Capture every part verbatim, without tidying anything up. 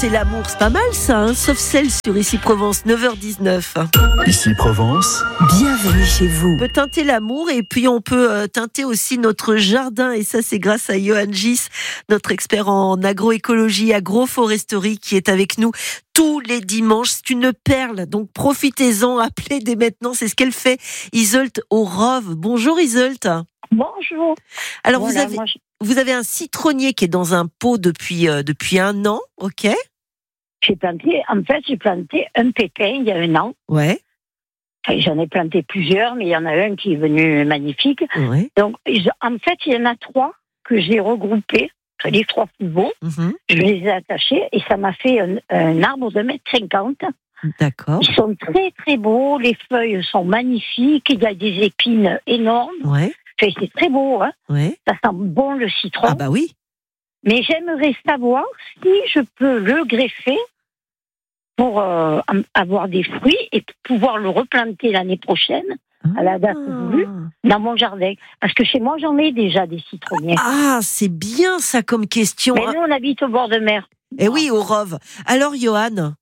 C'est l'amour, c'est pas mal ça, hein, sauf celle sur Ici Provence, neuf heures dix-neuf. Ici Provence, bienvenue chez vous. On peut teinter l'amour et puis on peut euh, teinter aussi notre jardin, et ça c'est grâce à Johan Gis, notre expert en agroécologie, agroforesterie, qui est avec nous tous les dimanches. C'est une perle, donc profitez-en, appelez dès maintenant, c'est ce qu'elle fait. Iseult au Rove. Bonjour Iseult. Bonjour. Alors voilà, vous avez... moi, je... Vous avez un citronnier qui est dans un pot depuis, euh, depuis un an, ok? J'ai planté, en fait, j'ai planté un pépin il y a un an. Ouais. Enfin, j'en ai planté plusieurs, mais il y en a un qui est venu magnifique. Ouais. Donc, en fait, il y en a trois que j'ai regroupés, les trois plus beaux. Mm-hmm. Je les ai attachés et ça m'a fait un, un arbre de un mètre cinquante. D'accord. Ils sont très, très beaux. Les feuilles sont magnifiques. Il y a des épines énormes. Ouais. Enfin, c'est très beau, hein. Ouais. Ça sent bon le citron. Ah bah oui. Mais j'aimerais savoir si je peux le greffer pour euh, avoir des fruits et pouvoir le replanter l'année prochaine, à la date voulue, dans mon jardin. Parce que chez moi, j'en ai déjà des citronniers. Ah, c'est bien ça comme question. Mais nous, on habite au bord de mer. Eh oui, au Rove. Alors, Johan?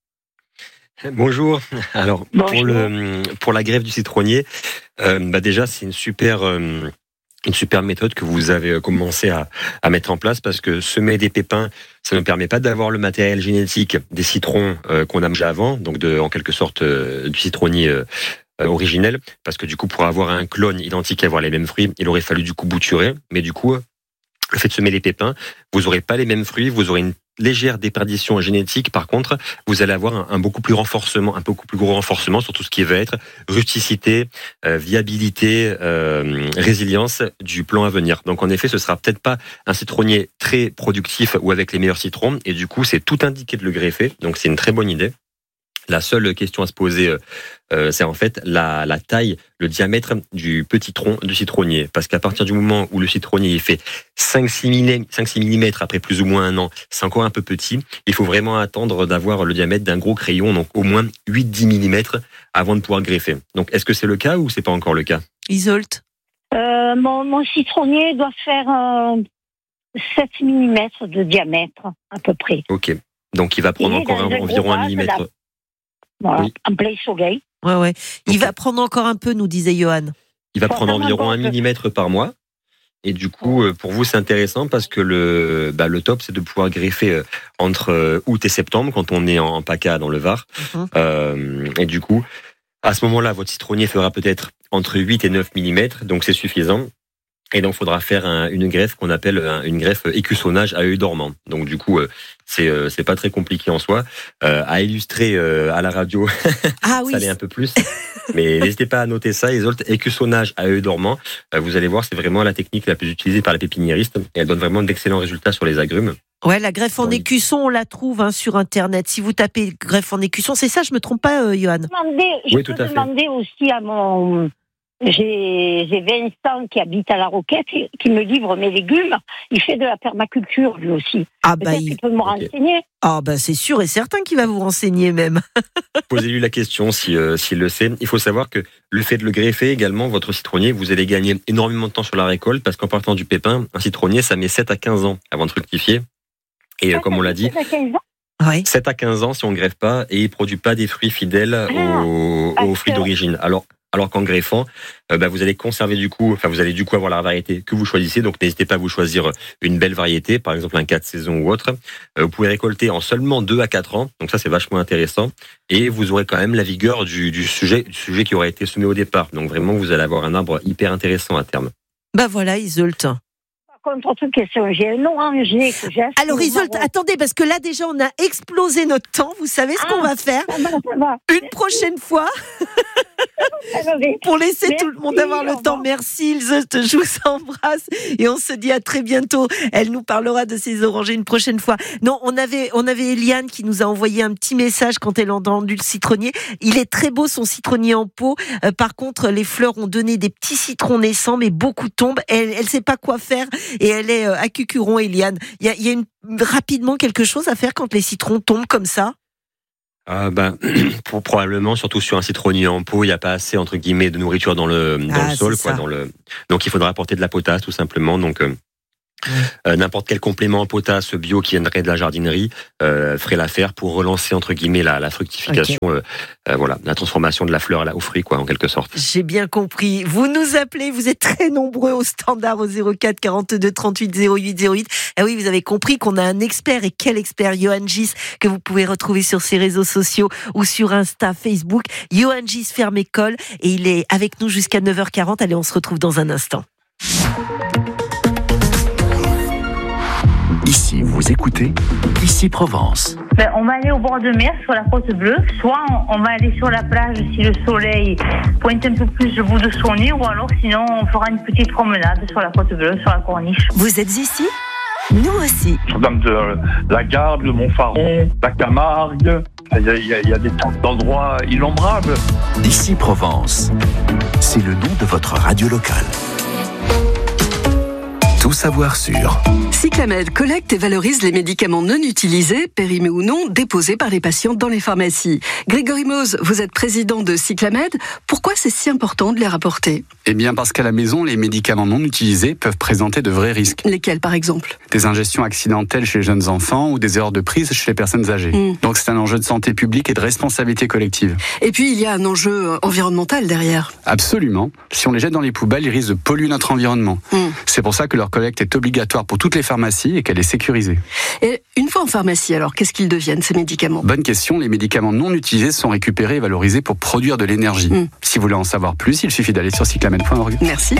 Bonjour. Alors, Bonjour. Pour, le, pour la greffe du citronnier, euh, bah déjà, c'est une super... Euh, Une super méthode que vous avez commencé à, à mettre en place, parce que semer des pépins, ça ne permet pas d'avoir le matériel génétique des citrons euh, qu'on a déjà avant, donc de, en quelque sorte euh, du citronnier euh, originel, parce que du coup, pour avoir un clone identique et avoir les mêmes fruits, il aurait fallu du coup bouturer, mais du coup, le fait de semer les pépins, vous n'aurez pas les mêmes fruits, vous aurez une légère déperdition génétique. Par contre, vous allez avoir un, un beaucoup plus renforcement, un beaucoup plus gros renforcement sur tout ce qui va être rusticité, euh, viabilité, euh, résilience du plan à venir. Donc en effet, ce sera peut-être pas un citronnier très productif ou avec les meilleurs citrons, et du coup, c'est tout indiqué de le greffer. Donc c'est une très bonne idée. La seule question à se poser, euh, c'est en fait la, la taille, le diamètre du petit tronc du citronnier. Parce qu'à partir du moment où le citronnier il fait cinq à six millimètres après plus ou moins un an, c'est encore un peu petit. Il faut vraiment attendre d'avoir le diamètre d'un gros crayon, donc au moins huit à dix millimètres avant de pouvoir greffer. Donc est-ce que c'est le cas ou c'est pas encore le cas? Iseult? Euh, mon, mon citronnier doit faire euh, sept millimètres de diamètre, à peu près. Ok. Donc il va prendre Et encore dans un, un environ gros un vase, millimètre. là. Voilà, Oui. en plein soleil. Ouais, ouais. Il Ok. va prendre encore un peu, nous disait Johan. Il va Faut prendre vraiment environ un encore que- millimètre par mois. Et du coup, euh, pour vous, c'est intéressant parce que le, bah, le top, c'est de pouvoir greffer euh, entre euh, août et septembre quand on est en, en PACA dans le Var. Mhm. Euh, et du coup, à ce moment-là, votre citronnier fera peut-être entre huit et neuf millimètres, donc c'est suffisant. Et donc, il faudra faire un, une greffe qu'on appelle un, une greffe écussonnage à œil dormant. Donc, du coup, euh, c'est euh, c'est pas très compliqué en soi. Euh, à illustrer euh, à la radio, Ah oui. ça l'est un peu plus. Mais n'hésitez pas à noter ça, Iseult, écussonnage à œil dormant. Euh, vous allez voir, c'est vraiment la technique la plus utilisée par les pépiniéristes. Et elle donne vraiment d'excellents résultats sur les agrumes. Ouais, la greffe en Oui. écusson, on la trouve hein, sur Internet. Si vous tapez greffe en écusson, c'est ça, je me trompe pas, euh, Johan? Demander, je Oui, peux tout à fait. demander aussi à mon... J'ai, j'ai Vincent qui habite à La Roquette, qui me livre mes légumes. Il fait de la permaculture, lui aussi. Ah bah, Peut-être il... qu'il peut me renseigner. ah bah c'est sûr et certain qu'il va vous renseigner même. Posez-lui la question si, euh, s'il le sait. Il faut savoir que le fait de le greffer également, votre citronnier, vous allez gagner énormément de temps sur la récolte parce qu'en partant du pépin, un citronnier, ça met sept à quinze ans avant de fructifier. Et euh, comme on l'a dit, Ça fait quinze ans. Ouais. sept à quinze ans si on ne greffe pas et il ne produit pas des fruits fidèles Ah, aux, aux fruits que- d'origine. Alors, alors qu'en greffant, euh, bah, vous allez conserver du coup, enfin vous allez du coup avoir la variété que vous choisissez. Donc n'hésitez pas à vous choisir une belle variété, par exemple un quatre saisons ou autre. Euh, vous pouvez récolter en seulement deux à quatre ans. Donc ça c'est vachement intéressant. Et vous aurez quand même la vigueur du, du sujet, du sujet qui aurait été semé au départ. Donc vraiment vous allez avoir un arbre hyper intéressant à terme. Bah voilà, Iseult. Par contre, autre question, j'ai un oranger que j'ai acheté Alors au Iseult, Maroc. attendez, parce que là déjà on a explosé notre temps. Vous savez ce Ah. qu'on va faire? Ça va, ça va. Une prochaine fois, Ça va bien. pour laisser Merci, tout le monde avoir au le temps. revoir. Merci Iseult, je vous embrasse et on se dit à très bientôt. Elle nous parlera de ses orangers une prochaine fois. Non, on avait, on avait Eliane qui nous a envoyé un petit message quand elle a entendu le citronnier. Il est très beau son citronnier en pot. Euh, par contre, les fleurs ont donné des petits citrons naissants, mais beaucoup tombent. Elle, elle sait pas quoi faire et elle est euh, à Cucuron, Eliane. Il y a, il y a une, rapidement quelque chose à faire quand les citrons tombent comme ça? Ah ben, pour, probablement, surtout sur un citronnier en pot, il n'y a pas assez entre guillemets de nourriture dans le dans Ah, le sol, c'est quoi. ça. Dans le donc il faudra apporter de la potasse tout simplement. Donc euh, Euh, n'importe quel complément en potasse bio qui viendrait de la jardinerie euh, ferait l'affaire pour relancer entre guillemets la, la fructification, okay. euh, euh, voilà, la transformation de la fleur au fruit, quoi, en quelque sorte. J'ai bien compris. Vous nous appelez, vous êtes très nombreux au standard au zéro quatre quarante-deux trente-huit zéro huit zéro huit. Ah oui, vous avez compris qu'on a un expert, et quel expert, Johan Gis, que vous pouvez retrouver sur ses réseaux sociaux ou sur Insta, Facebook. Johan Gis ferme école et il est avec nous jusqu'à neuf heures quarante. Allez, on se retrouve dans un instant. Ici, vous écoutez Ici Provence. Ben, on va aller au bord de mer, sur la côte bleue. Soit on, on va aller sur la plage si le soleil pointe un peu plus le bout de son nez, ou alors sinon on fera une petite promenade sur la côte bleue, sur la corniche. Vous êtes ici ? Nous aussi. Dans de la Garde, le Montfaron, la Camargue, il y a, il y a, il y a des endroits innombrables. Ici Provence, c'est le nom de votre radio locale. Tout savoir sur Cyclamed collecte et valorise les médicaments non utilisés, périmés ou non, déposés par les patients dans les pharmacies. Grégory Mose, vous êtes président de Cyclamed. Pourquoi c'est si important de les rapporter ? Eh bien parce qu'à la maison, les médicaments non utilisés peuvent présenter de vrais risques. Lesquels par exemple ? Des ingestions accidentelles chez les jeunes enfants ou des erreurs de prise chez les personnes âgées. Mmh. Donc c'est un enjeu de santé publique et de responsabilité collective. Et puis il y a un enjeu environnemental derrière. Absolument. Si on les jette dans les poubelles, ils risquent de polluer notre environnement. Mmh. C'est pour ça que leur collecte est obligatoire pour toutes les pharmacies et qu'elle est sécurisée. Et une fois en pharmacie, alors qu'est-ce qu'ils deviennent ces médicaments ? Bonne question, les médicaments non utilisés sont récupérés et valorisés pour produire de l'énergie. Mmh. Si vous voulez en savoir plus, il suffit d'aller sur cyclamed point org. Merci.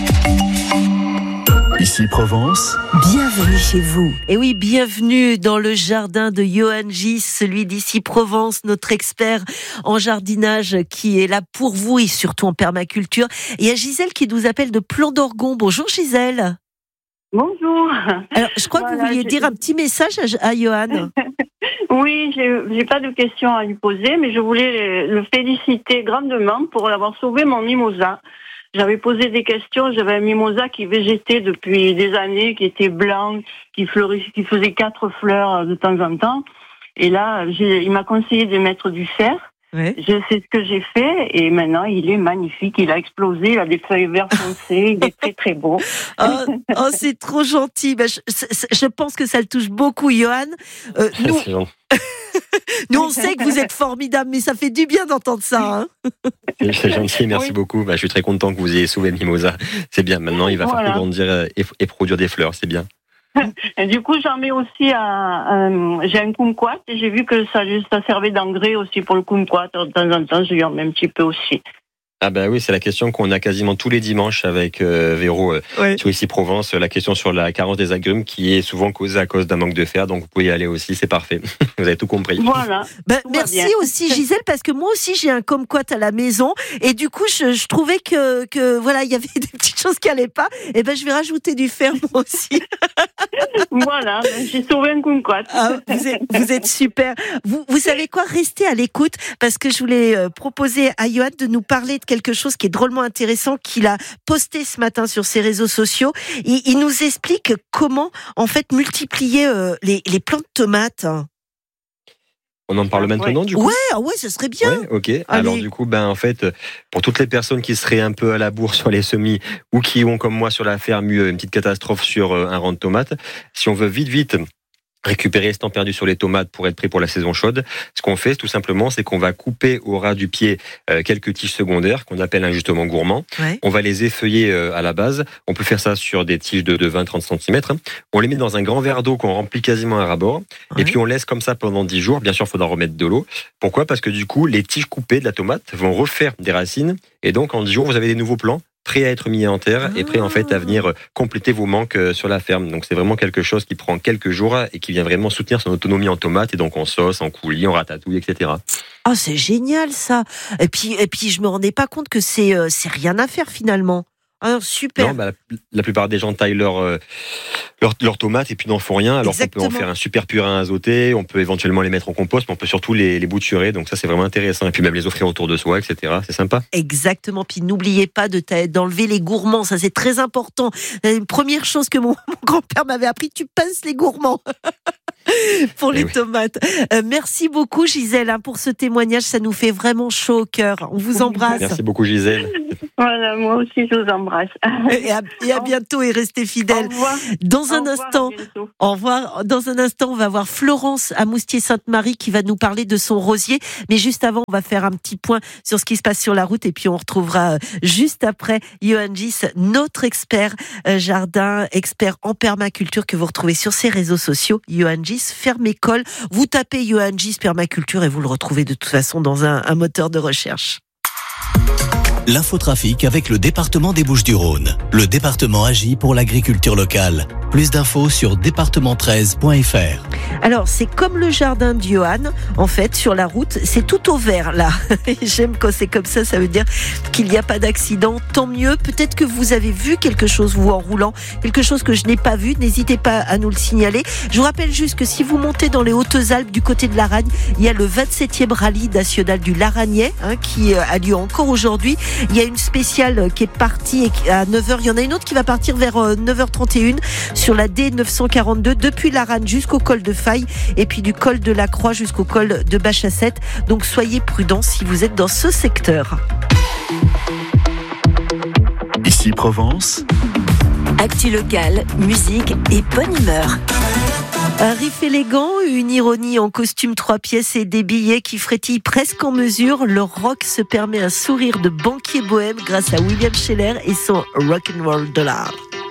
Ici Provence. Bienvenue chez vous. Et oui, bienvenue dans le jardin de Johan Gis, celui d'Ici Provence, notre expert en jardinage qui est là pour vous et surtout en permaculture. Et il y a Gisèle qui nous appelle de Plan d'Orgon. Bonjour Gisèle. Bonjour. Alors, je crois voilà, que vous vouliez j'ai... dire un petit message à, à Johan. Oui, j'ai, j'ai pas de questions à lui poser, mais je voulais le féliciter grandement pour avoir sauvé mon mimosa. J'avais posé des questions, j'avais un mimosa qui végétait depuis des années, qui était blanc, qui fleurit, qui faisait quatre fleurs de temps en temps. Et là, j'ai, il m'a conseillé de mettre du fer. Oui. Je sais ce que j'ai fait et maintenant il est magnifique, il a explosé, il a des feuilles vert foncé, il est très très beau. Oh, oh c'est trop gentil. Ben, je, je pense que ça le touche beaucoup, Johan. Euh, nous, nous on sait que vous êtes formidable, mais ça fait du bien d'entendre ça. Hein. C'est gentil, merci oui. beaucoup. Ben, je suis très content que vous ayez sauvé le mimosa. C'est bien. Maintenant, il va voilà. faire grandir et, et produire des fleurs. C'est bien. Et du coup, j'en mets aussi à, euh, j'ai un kumquat et j'ai vu que ça, ça servait d'engrais aussi pour le kumquat. De temps en temps, je lui en mets un petit peu aussi. Ah ben oui, c'est la question qu'on a quasiment tous les dimanches avec euh, Véro euh, oui. sur Ici Provence, la question sur la carence des agrumes qui est souvent causée à cause d'un manque de fer, donc vous pouvez y aller aussi, c'est parfait. Vous avez tout compris. Voilà. Ben, merci aussi Gisèle, parce que moi aussi j'ai un kumquat à la maison et du coup je, je trouvais que, que voilà, il y avait des petites choses qui allaient pas, et ben je vais rajouter du fer moi aussi. Voilà, j'ai sauvé un kumquat. Ah, vous, êtes, vous êtes super. Vous, vous savez quoi, restez à l'écoute parce que je voulais euh, proposer à Johan de nous parler de quelque chose qui est drôlement intéressant qu'il a posté ce matin sur ses réseaux sociaux. Il, il nous explique comment en fait multiplier euh, les, les plants de tomates. On en parle maintenant ouais. du coup. Ouais, ah ouais, ça serait bien. Ouais, ok. Allez. Alors du coup, ben en fait, pour toutes les personnes qui seraient un peu à la bourre sur les semis ou qui ont comme moi sur la ferme eu une petite catastrophe sur un rang de tomates, si on veut vite vite récupérer ce temps perdu sur les tomates pour être prêt pour la saison chaude, ce qu'on fait tout simplement, c'est qu'on va couper au ras du pied euh, quelques tiges secondaires qu'on appelle injustement gourmands. Ouais. On va les effeuiller euh, à la base. On peut faire ça sur des tiges de, de vingt à trente centimètres. On les met dans un grand verre d'eau qu'on remplit quasiment à ras-bord. Ouais. Et puis on laisse comme ça pendant dix jours. Bien sûr, il faudra remettre de l'eau. Pourquoi ? Parce que du coup, les tiges coupées de la tomate vont refaire des racines. Et donc, en dix jours, vous avez des nouveaux plants prêt à être mis en terre et prêt en fait à venir compléter vos manques sur la ferme. Donc c'est vraiment quelque chose qui prend quelques jours et qui vient vraiment soutenir son autonomie en tomates et donc en sauce, en coulis, en ratatouille, et cetera. Ah, oh, c'est génial ça. Et puis et puis je me rendais pas compte que c'est euh, c'est rien à faire finalement. Ah, super. Non, bah, la, la plupart des gens taillent leurs euh, leur, leur tomates et puis n'en font rien. Alors Exactement. qu'on peut en faire un super purin azoté, on peut éventuellement les mettre en compost, mais on peut surtout les, les bouturer. Donc ça, c'est vraiment intéressant. Et puis même les offrir autour de soi, et cetera. C'est sympa. Exactement. Puis n'oubliez pas de d'enlever les gourmands. Ça, c'est très important. Une première chose que mon, mon grand-père m'avait appris, tu pinces les gourmands. pour les Eh oui. tomates. Euh, merci beaucoup Gisèle hein, pour ce témoignage, ça nous fait vraiment chaud au cœur. On vous embrasse. Merci beaucoup Gisèle. Voilà, moi aussi je vous embrasse. Et à, et à bientôt et restez fidèles. Au revoir. Dans Au un revoir, instant, à bientôt. au revoir. Dans un instant, on va voir Florence à Moustier-Sainte-Marie qui va nous parler de son rosier. Mais juste avant, on va faire un petit point sur ce qui se passe sur la route et puis on retrouvera juste après Johan Gis, notre expert euh, jardin, expert en permaculture que vous retrouvez sur ses réseaux sociaux. Johan Gis, Fermécole. Vous tapez Johan Gis permaculture et vous le retrouvez de toute façon dans un, un moteur de recherche. L'infotrafic avec le département des Bouches-du-Rhône. Le département agit pour l'agriculture locale. Plus d'infos sur département treize point f r. Alors, c'est comme le jardin de Johan, en fait, sur la route, c'est tout au vert, là. J'aime quand c'est comme ça, ça veut dire qu'il n'y a pas d'accident. Tant mieux. Peut-être que vous avez vu quelque chose, vous, en roulant, quelque chose que je n'ai pas vu. N'hésitez pas à nous le signaler. Je vous rappelle juste que si vous montez dans les Hautes-Alpes, du côté de l'Aragne, il y a le vingt-septième rallye national du Laragnais, hein, qui a lieu encore aujourd'hui. Il y a une spéciale qui est partie à neuf heures. Il y en a une autre qui va partir vers neuf heures trente et une sur la D neuf cent quarante-deux, depuis l'Aragne jusqu'au col de Faille et puis du col de la Croix jusqu'au col de Bachassette. Donc soyez prudents si vous êtes dans ce secteur. Ici Provence. Actu locale, musique et bonne humeur. Un riff élégant, une ironie en costume trois pièces et des billets qui frétillent presque en mesure. Le rock se permet un sourire de banquier bohème grâce à William Scheller et son Rock'n'Roll Dollar.